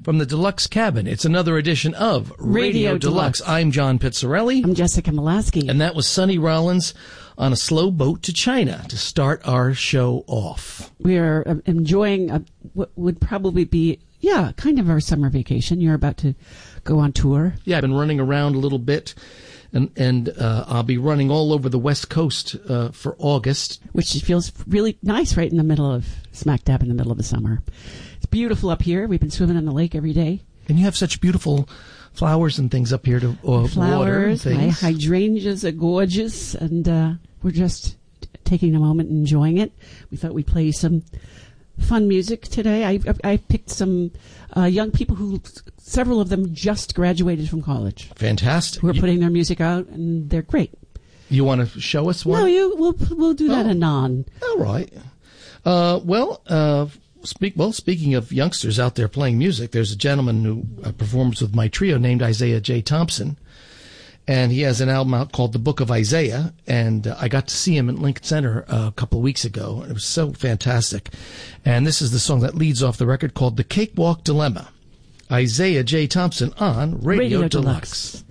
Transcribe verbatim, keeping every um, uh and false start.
from the Deluxe Cabin. It's another edition of Radio, Radio Deluxe. Deluxe. I'm John Pizzarelli. I'm Jessica Molaski. And that was Sonny Rollins on a slow boat to China to start our show off. We are uh, enjoying a, what would probably be, yeah, kind of our summer vacation. You're about to go on tour. Yeah, I've been running around a little bit, and, and uh, I'll be running all over the West Coast uh, for August. Which feels really nice right in the middle of, smack dab in the middle of the summer. It's beautiful up here. We've been swimming on the lake every day. And you have such beautiful flowers and things up here to uh, flowers, water and things. My hydrangeas are gorgeous, and uh, we're just t- taking a moment and enjoying it. We thought we'd play some fun music today. I, I, I picked some uh, young people who, several of them just graduated from college. Fantastic. Who are you, putting their music out, and they're great. You want to show us one? No, you. We'll we'll do that oh. anon. All right. Uh, well, uh, speak. Well, speaking of youngsters out there playing music, there's a gentleman who uh, performs with my trio named Isaiah J. Thompson, and he has an album out called The Book of Isaiah. And uh, I got to see him at Lincoln Center uh, a couple of weeks ago, and it was so fantastic. And this is the song that leads off the record called "The Cakewalk Dilemma." Isaiah J. Thompson on Radio, Radio Deluxe. Deluxe.